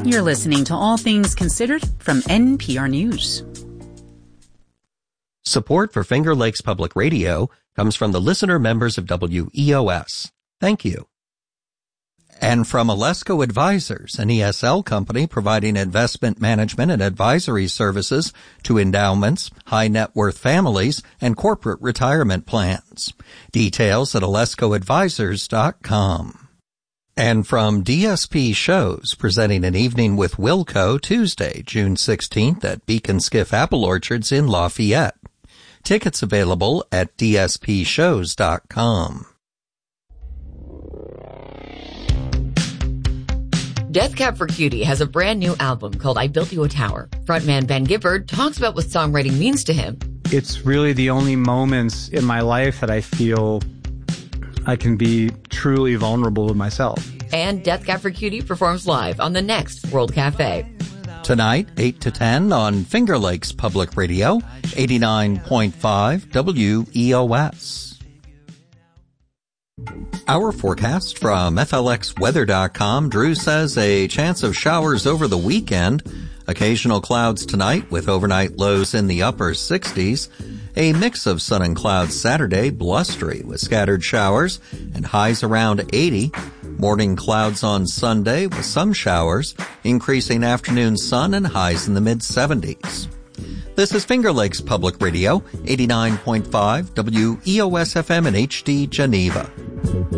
You're listening to All Things Considered from NPR News. Support for Finger Lakes Public Radio comes from the listener members of WEOS. Thank you. And from Alesco Advisors, an ESL company providing investment management and advisory services to endowments, high net worth families, and corporate retirement plans. Details at alescoadvisors.com. And from DSP Shows, presenting an evening with Wilco Tuesday, June 16th at Beacon Skiff Apple Orchards in Lafayette. Tickets available at dspshows.com. Death Cab for Cutie has a brand new album called I Built You a Tower. Frontman Ben Gibbard talks about what songwriting means to him. It's really the only moments in my life that I feel I can be truly vulnerable with myself. And Death Cab for Cutie performs live on the next World Cafe. Tonight, 8 to 10 on Finger Lakes Public Radio, 89.5 WEOS. Our forecast from FLXweather.com. Drew says a chance of showers over the weekend. Occasional clouds tonight with overnight lows in the upper 60s. A mix of sun and clouds Saturday, blustery with scattered showers and highs around 80. Morning clouds on Sunday with some showers, increasing afternoon sun and highs in the mid-70s. This is Finger Lakes Public Radio, 89.5 WEOS FM in HD Geneva.